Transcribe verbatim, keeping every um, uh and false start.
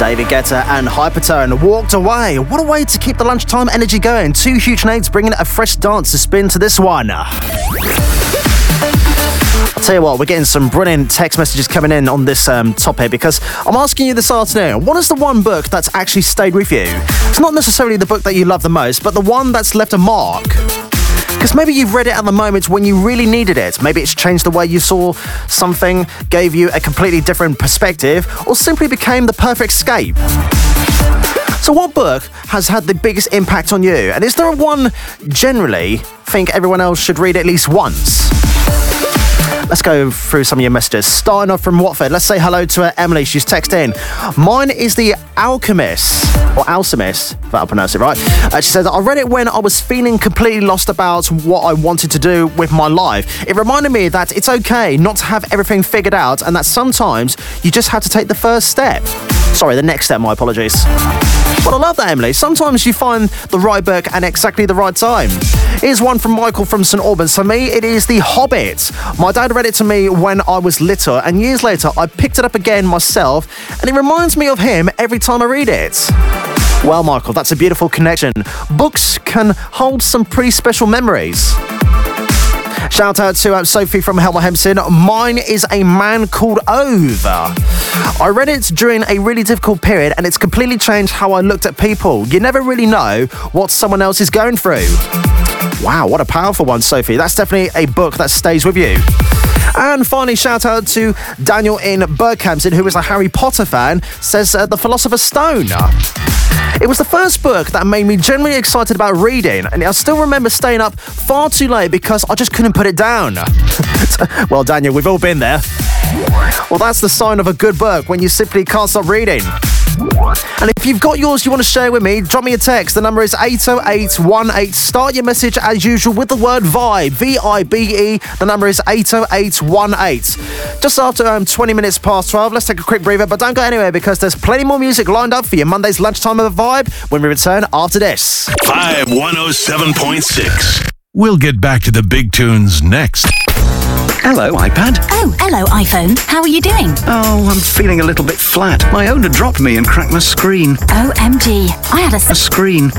David Guetta and Hypertone, Walked Away. What a way to keep the lunchtime energy going. Two huge names bringing a fresh dance to spin to this one. I'll tell you what, we're getting some brilliant text messages coming in on this um, topic, because I'm asking you this afternoon, what is the one book that's actually stayed with you? It's not necessarily the book that you love the most, but the one that's left a mark. Because maybe you've read it at the moment when you really needed it. Maybe it's changed the way you saw something, gave you a completely different perspective, or simply became the perfect escape. So what book has had the biggest impact on you? And is there one generally think everyone else should read at least once? Let's go through some of your messages. Starting off from Watford, let's say hello to uh, Emily. She's texted in. Mine is The Alchemist, or Alchemist, if I pronounce it right. Uh, she says, I read it when I was feeling completely lost about what I wanted to do with my life. It reminded me that it's okay not to have everything figured out, and that sometimes you just have to take the first step. Sorry, the next step, my apologies. Well, I love that, Emily. Sometimes you find the right book at exactly the right time. Here's one from Michael from St Albans. For me, it is The Hobbit. My dad read it to me when I was little, and years later, I picked it up again myself, and it reminds me of him every time I read it. Well, Michael, that's a beautiful connection. Books can hold some pretty special memories. Shout out to uh, Sophie from Helmer Hempstead. Mine is A Man Called Ove. I read it during a really difficult period, and it's completely changed how I looked at people. You never really know what someone else is going through. Wow, what a powerful one, Sophie. That's definitely a book that stays with you. And finally, shout out to Daniel in Berkhampton, who is a Harry Potter fan, says uh, The Philosopher's Stone. It was the first book that made me genuinely excited about reading, and I still remember staying up far too late because I just couldn't put it down. Well, Daniel, we've all been there. Well, that's the sign of a good book, when you simply can't stop reading. And if you've got yours you want to share with me, drop me a text. The number is eight oh eight one eight. Start your message as usual with the word VIBE, V I B E. The number is eight oh eight one eight. Just after um, twenty minutes past twelve, let's take a quick breather, but don't go anywhere because there's plenty more music lined up for your Monday's lunchtime of the Vibe when we return after this. Vibe one oh seven point six. We'll get back to the big tunes next. Hello, iPad. Oh, hello, iPhone. How are you doing? Oh, I'm feeling a little bit flat. My owner dropped me and cracked my screen. O M G. I had a... A screen.